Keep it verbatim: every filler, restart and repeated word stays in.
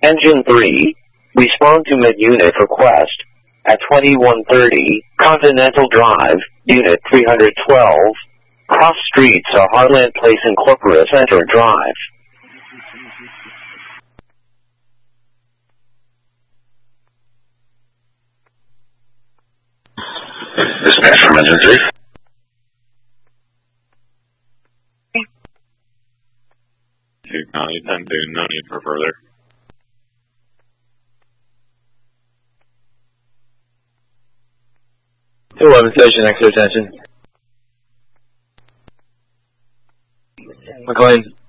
Engine three, respond to mid-unit request at twenty-one thirty Continental Drive, Unit three hundred twelve, cross streets of Heartland Place in Corporate Center Drive. Dispatch from Engine three. Two County ten two, no need for further. two eleven station, exit attention. McLean.